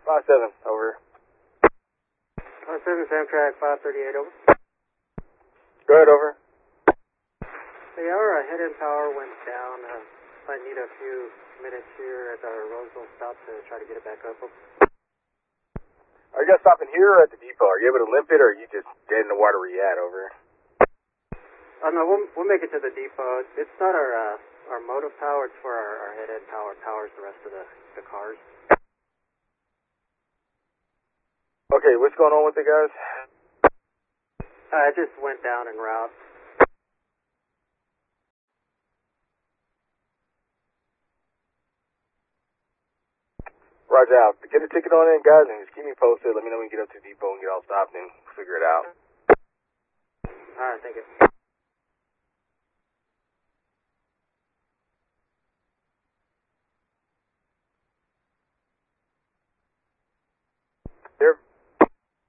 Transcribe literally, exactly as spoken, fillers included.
five seven, over. five seven, Samtrac five thirty-eight, over. Go ahead, over. Hey, our uh, head-end power went down. Uh, I need a few minutes here at our Roseville stop to try to get it back up. Are you guys stopping here or at the depot? Are you able to limp it, or are you just dead in the water where you at, over? Oh, no, we'll, we'll make it to the depot. It's not our uh, our motive power. It's for our, our head-end power. It powers the rest of the, the cars. Okay, what's going on with it, guys? Uh, it just went down en route. Roger out. Get a ticket on it, guys, and just keep me posted. Let me know when you get up to the depot and get all stopped and figure it out. All right, thank you.